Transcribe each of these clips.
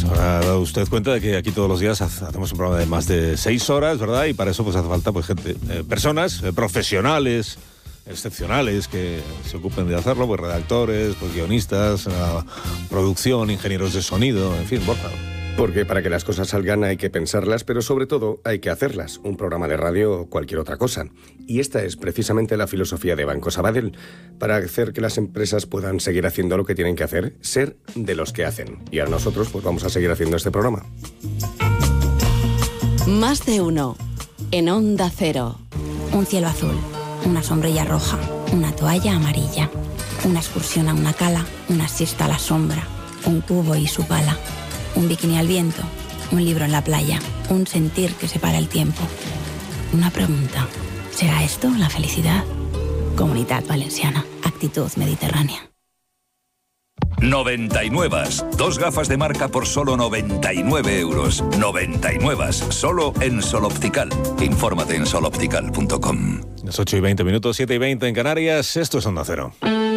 Habrá dado usted cuenta de que aquí todos los días hacemos un programa de más de 6 horas, ¿verdad? Y para eso pues hace falta pues gente, personas profesionales, excepcionales, que se ocupen de hacerlo, pues redactores, pues guionistas, producción, ingenieros de sonido, en fin, Borja. Porque para que las cosas salgan hay que pensarlas, pero sobre todo hay que hacerlas. Un programa de radio o cualquier otra cosa. Y esta es precisamente la filosofía de Banco Sabadell. Para hacer que las empresas puedan seguir haciendo lo que tienen que hacer, ser de los que hacen. Y ahora nosotros pues vamos a seguir haciendo este programa. Más de uno. En Onda Cero. Un cielo azul, una sombrilla roja, una toalla amarilla, una excursión a una cala, una siesta a la sombra, un cubo y su pala. Un bikini al viento, un libro en la playa, un sentir que separa el tiempo. Una pregunta, ¿será esto la felicidad? Comunitat Valenciana, actitud mediterránea. 99. 2 gafas de marca por solo 99 euros. 99. Solo en Sol Optical. Infórmate en soloptical.com. Las 8:20, 7:20 en Canarias. Esto es Onda Cero.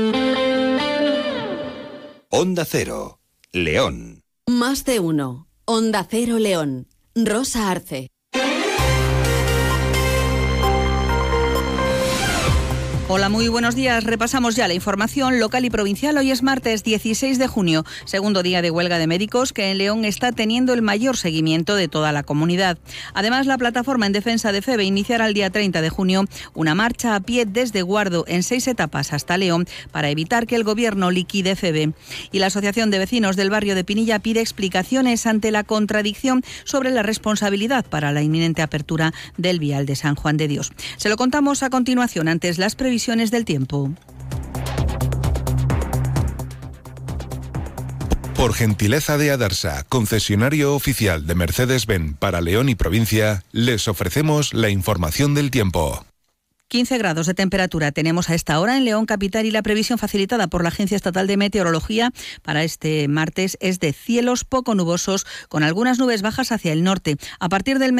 Onda Cero, León. Más de uno. Onda Cero León. Rosa Arce. Hola, muy buenos días. Repasamos ya la información local y provincial. Hoy es martes 16 de junio, segundo día de huelga de médicos que en León está teniendo el mayor seguimiento de toda la comunidad. Además, la plataforma en defensa de FEVE iniciará el día 30 de junio una marcha a pie desde Guardo en 6 etapas hasta León para evitar que el gobierno liquide FEVE. Y la Asociación de Vecinos del barrio de Pinilla pide explicaciones ante la contradicción sobre la responsabilidad para la inminente apertura del vial de San Juan de Dios. Se lo contamos a continuación, antes las previsiones del tiempo. Por gentileza de Adarsa, concesionario oficial de Mercedes-Benz para León y provincia, les ofrecemos la información del tiempo. 15 grados de temperatura tenemos a esta hora en León capital y la previsión facilitada por la Agencia Estatal de Meteorología para este martes es de cielos poco nubosos con algunas nubes bajas hacia el norte. A partir del